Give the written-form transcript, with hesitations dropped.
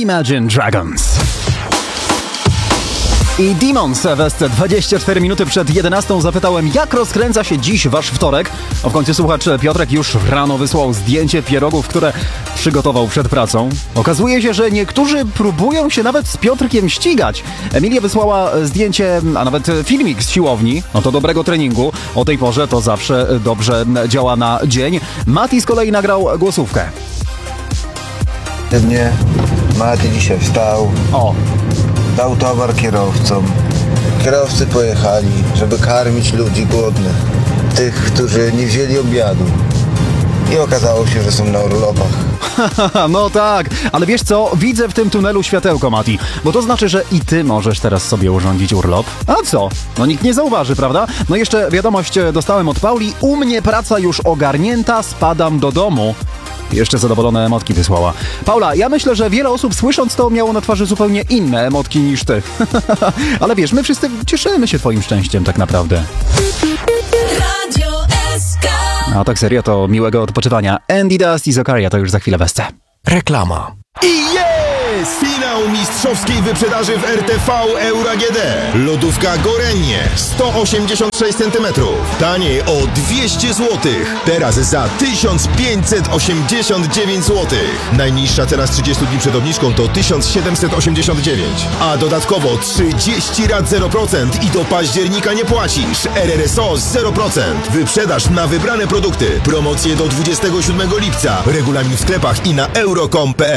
Imagine Dragons. I Demons w Esce 24 minuty przed 11 zapytałem, jak rozkręca się dziś wasz wtorek. A w końcu słuchacz Piotrek już rano wysłał zdjęcie pierogów, które przygotował przed pracą. Okazuje się, że niektórzy próbują się nawet z Piotrkiem ścigać. Emilia wysłała zdjęcie, a nawet filmik z siłowni. No to dobrego treningu. O tej porze to zawsze dobrze działa na dzień. Mati z kolei nagrał głosówkę. Pewnie Mati dzisiaj wstał. O. Dał towar kierowcom. Kierowcy pojechali, żeby karmić ludzi głodnych. Tych, którzy nie wzięli obiadu. I okazało się, że są na urlopach. No tak, ale wiesz co? Widzę w tym tunelu światełko, Mati. Bo to znaczy, że i ty możesz teraz sobie urządzić urlop. A co? No nikt nie zauważy, prawda? No jeszcze wiadomość dostałem od Pauli. U mnie praca już ogarnięta, spadam do domu. Jeszcze zadowolone emotki wysłała. Paula, ja myślę, że wiele osób słysząc to miało na twarzy zupełnie inne emotki niż ty. Ale wiesz, my wszyscy cieszymy się twoim szczęściem tak naprawdę. Radio SK. A tak serio, to miłego odpoczywania. Andy Dust i Zakaria to już za chwilę w Esce. Reklama. I jest! Finał mistrzowskiej wyprzedaży w RTV Euro AGD. Lodówka Gorenie 186 cm. Taniej o 200 zł. Teraz za 1589 zł. Najniższa cena z 30 dni przed obniżką to 1789. A dodatkowo 30 rat 0% i do października nie płacisz. RRSO 0%. Wyprzedaż na wybrane produkty. Promocje do 27 lipca. Regulamin w sklepach i na euro.com.pl.